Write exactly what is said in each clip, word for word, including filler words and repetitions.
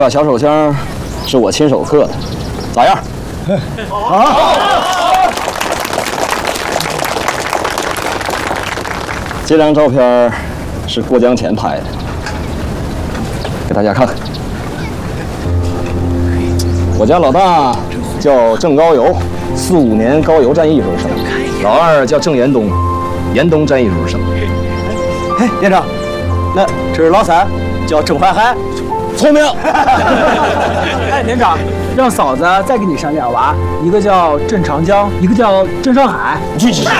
这把小手枪是我亲手刻的，咋样？好。这张照片是过江前拍的，给大家看看。我家老大叫郑高邮，四五年高邮战役时候生的；老二叫郑延东，延东战役时候生的。哎，连长，那这是老三，叫郑怀海，聪明。 哎，连长，让嫂子再给你生两娃，一个叫郑长江，一个叫郑上海。 去去去！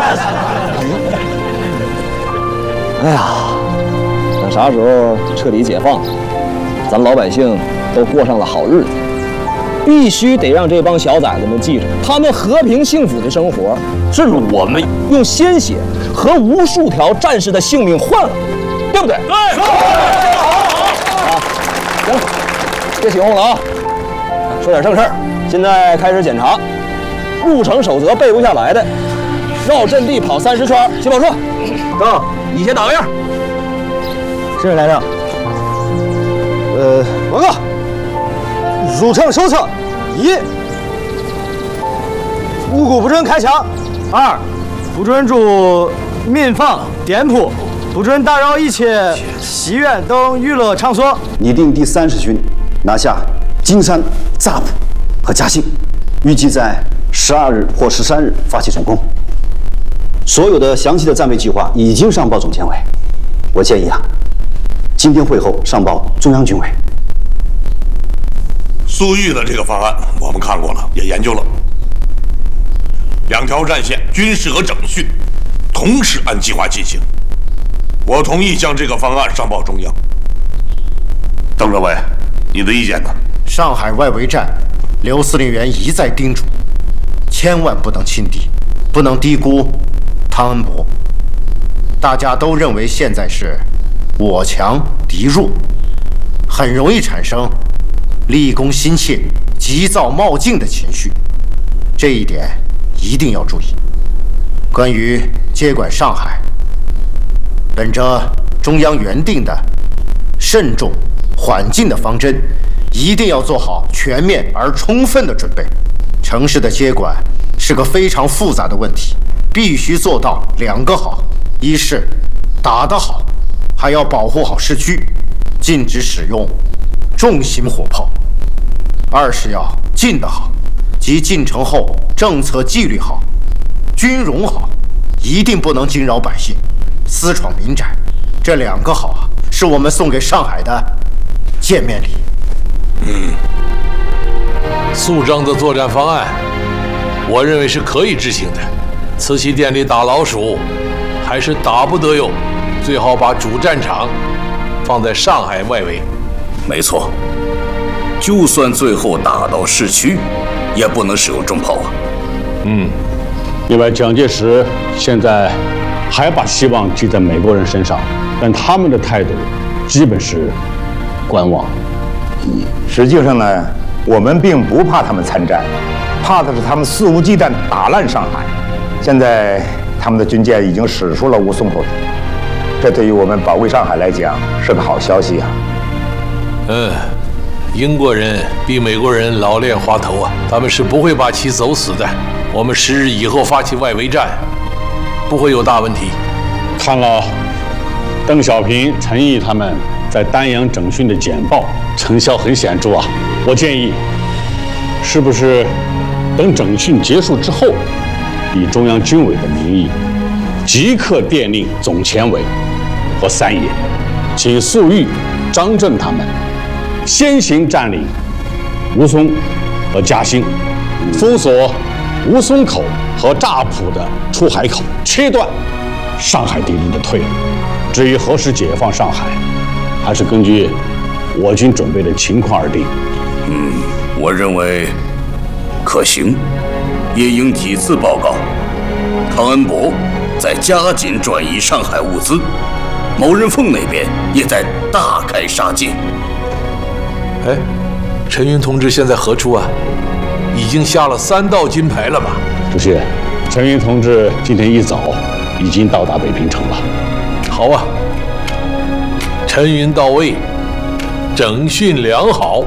哎呀，等啥时候彻底解放，咱老百姓都过上了好日子。必须得让这帮小崽子们记着，他们和平幸福的生活是我们用鲜血和无数条战士的性命换来的，对不对？对。啊，行了，别起哄了啊！说点正事儿。现在开始检查，入城守则背不下来的，绕阵地跑三十圈，写保处。等，你先打个样。是连长。呃，报告。入城手册：一，无故不准开枪；二，不准住民房、店铺，不准打扰一切戏院等娱乐场所。 拟定第三十军拿下金山、乍浦和嘉兴，预计在十二日或十三日发起总攻。所有的详细的战备计划已经上报总监委。我建议啊，今天会后上报中央军委。 粟裕的这个方案我们看过了，也研究了。两条战线，军事和整训，同时按计划进行。我同意将这个方案上报中央。邓政委，你的意见呢？ 上海外围战，刘司令员一再叮嘱，千万不能轻敌，不能低估汤恩伯。大家都认为现在是我强敌弱，很容易产生立功心切、急躁冒进的情绪，这一点一定要注意。关于接管上海，本着中央原定的慎重缓进的方针，一定要做好全面而充分的准备。城市的接管是个非常复杂的问题，必须做到两个好：一是打得好，还要保护好市区，禁止使用重型火炮；二是要进得好，即进城后政策纪律好，军容好，一定不能惊扰百姓，私闯民宅。这两个好啊，是我们送给上海的见面礼。 嗯， 肃章的作战方案，我认为是可以执行的。瓷器店里打老鼠，还是打不得哟。最好把主战场放在上海外围。 没错，就算最后打到市区，也不能使用重炮啊。 嗯。另外，蒋介石现在还把希望寄在美国人身上，但他们的态度基本是观望。 实际上呢，我们并不怕他们参战，怕的是他们肆无忌惮打烂上海。现在他们的军舰已经驶出了吴淞口，这对于我们保卫上海来讲是个好消息啊。 嗯，英国人比美国人老练滑头啊，他们是不会把棋走死的。我们十日以后发起外围战，不会有大问题。 看了邓小平、陈毅他们在丹阳整训的简报，成效很显著啊。我建议，是不是等整训结束之后，以中央军委的名义，即刻电令总前委和三爷，请粟裕、张震他们先行占领吴淞和嘉兴，封锁吴淞口和乍浦的出海口，切断上海敌人的退路。至于何时解放上海，还是根据我军准备的情况而定。 嗯，我认为可行，也应几次报告。汤恩伯在加紧转移上海物资，毛人凤那边也在大开杀戒。 哎，陈云同志现在何处啊？已经下了三道金牌了吧？ 主席，陈云同志今天一早已经到达北平城了。 好啊，陈云到位， 整训良好。